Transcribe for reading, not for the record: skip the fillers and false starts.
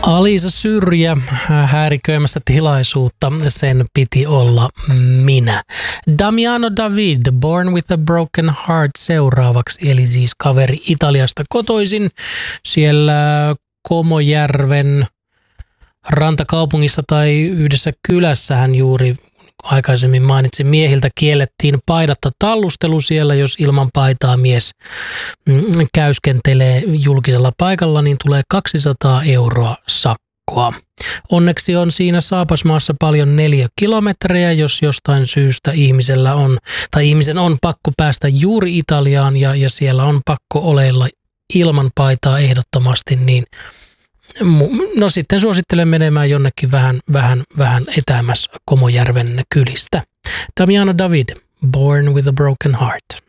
Alisa Syrjä häiriköimässä tilaisuutta, sen piti olla minä. Damiano David, Born with a Broken Heart seuraavaksi, eli siis kaveri Italiasta kotoisin. Siellä Komojärven rantakaupungissa tai yhdessä kylässä hän juuri aikaisemmin mainitsin, miehiltä kiellettiin paidatta tallustelu siellä, jos ilman paitaa mies käyskentelee julkisella paikalla, niin tulee 200 € sakkoa. Onneksi on siinä Saapasmaassa paljon 4 kilometriä, jos jostain syystä ihmisen on pakko päästä juuri Italiaan ja siellä on pakko oleilla ilman paitaa ehdottomasti, niin no sitten suosittelen menemään jonnekin vähän etäämässä Komojärven kylistä. Damiano David, Born with a Broken Heart.